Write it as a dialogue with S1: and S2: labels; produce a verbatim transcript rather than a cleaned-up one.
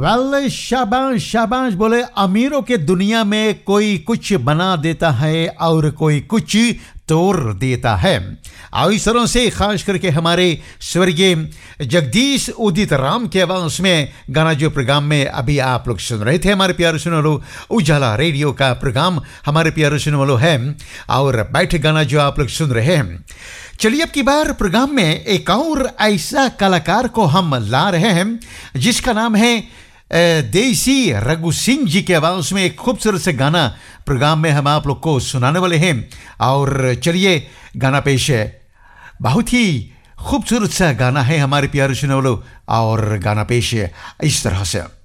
S1: Well शाबाश शाबाश बोले, अमीरों के दुनिया में कोई कुछ बना देता है और कोई कुछ तोड़ देता है। और इस तरह से खास करके हमारे स्वर्गीय जगदीश उदित राम के आवाज में गाना जो प्रोग्राम में अभी आप लोग सुन रहे थे, हमारे प्यारे सुनो लो उजाला रेडियो का प्रोग्राम हमारे प्यारे सुनो वालों है, और बैठे गाना जो आप लोग सुन रहे हैं। चलिए अब की बार प्रोग्राम में एक और ऐसा कलाकार को हम ला रहे हैं जिसका नाम है देसी रघु सिंह जी के आवाज में एक खूबसूरत से गाना प्रोग्राम में हम आप लोग को सुनाने वाले हैं। और चलिए गाना पेश है, बहुत ही खूबसूरत सा गाना है हमारे प्यारे सुनने वालों, और गाना पेश है इस तरह से।